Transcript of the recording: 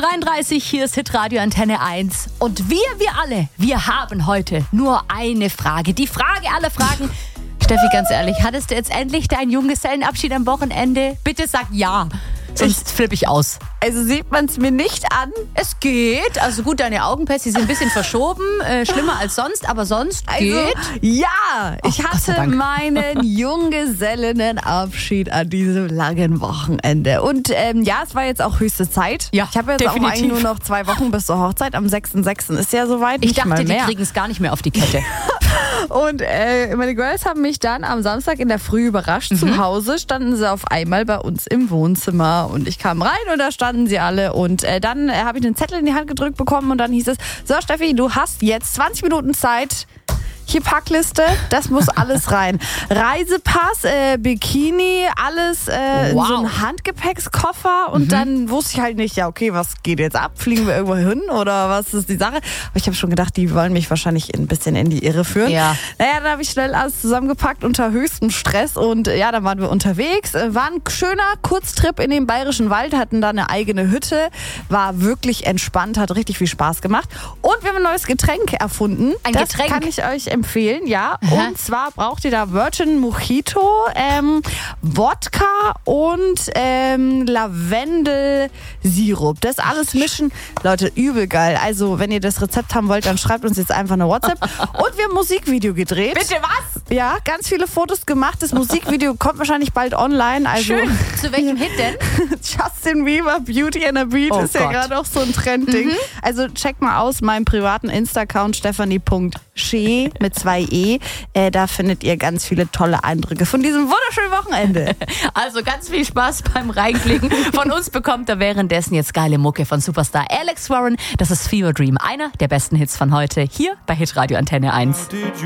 7.33 Uhr, hier ist Hitradio Antenne 1. Und wir alle, wir haben heute nur eine Frage. Die Frage aller Fragen. Steffi, ganz ehrlich, hattest du jetzt endlich deinen Junggesellenabschied am Wochenende? Bitte sag ja, sonst flippe ich aus. Also sieht man es mir nicht an. Es geht. Also gut, deine Augenpads, die sind ein bisschen verschoben. Schlimmer als sonst, aber sonst geht. Ja, ich Gott sei hatte Dank. meinen Junggesellenabschied an diesem langen Wochenende. Und ja, es war jetzt auch höchste Zeit. Ja, ich habe jetzt definitiv. auch eigentlich nur noch 2 Wochen bis zur Hochzeit. Am 6.6. ist ja soweit. Ich nicht dachte, mal die mehr. kriegen es gar nicht mehr auf die Kette. Und meine Girls haben mich dann am Samstag in der Früh überrascht. Zu Hause standen sie auf einmal bei uns im Wohnzimmer und ich kam rein und da standen sie alle und dann habe ich einen Zettel in die Hand gedrückt bekommen und dann hieß es, so Steffi, du hast jetzt 20 Minuten Zeit. Hier Packliste, das muss alles rein. Reisepass, Bikini, alles in so einen Handgepäckskoffer und dann wusste ich halt nicht, ja okay, was geht jetzt ab? Fliegen wir irgendwo hin oder was ist die Sache? Aber ich habe schon gedacht, die wollen mich wahrscheinlich ein bisschen in die Irre führen. Ja. Naja, dann habe ich schnell alles zusammengepackt unter höchstem Stress und ja, dann waren wir unterwegs. War ein schöner Kurztrip in den Bayerischen Wald, hatten da eine eigene Hütte, war wirklich entspannt, hat richtig viel Spaß gemacht und wir haben ein neues Getränk erfunden. Ein das Getränk? kann ich euch empfehlen, ja. Und zwar braucht ihr da Virgin Mojito, Wodka und Lavendelsirup. Das alles mischen. Leute, übel geil. Also, wenn ihr das Rezept haben wollt, dann schreibt uns jetzt einfach eine WhatsApp. Und wir haben ein Musikvideo gedreht. Bitte was? Ja, ganz viele Fotos gemacht. Das Musikvideo kommt wahrscheinlich bald online. Also Schön. Zu welchem Hit denn? Justin Bieber, Beauty and a Beat ist ja Gott. gerade auch so ein Trendding. Also check mal aus meinem privaten Insta-Account stephanie.schee mit 2 E. Da findet ihr ganz viele tolle Eindrücke von diesem wunderschönen Wochenende. Also ganz viel Spaß beim Reinklicken. Von uns bekommt er währenddessen jetzt geile Mucke von Superstar Alex Warren. Das ist Fever Dream, einer der besten Hits von heute, hier bei Hitradio Antenne 1.